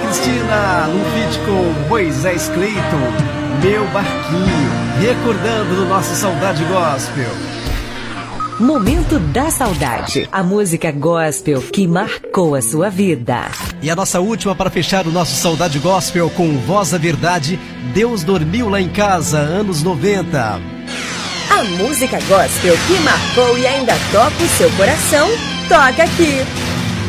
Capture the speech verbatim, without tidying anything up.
Cristina, no feat com Moisés Cleiton, Meu Barquinho, recordando do nosso Saudade Gospel. Momento da Saudade, a música gospel que marcou a sua vida. E a nossa última para fechar o nosso Saudade Gospel com Voz da Verdade, Deus Dormiu Lá em Casa, anos noventa. A música gospel que marcou e ainda toca o seu coração, toca aqui.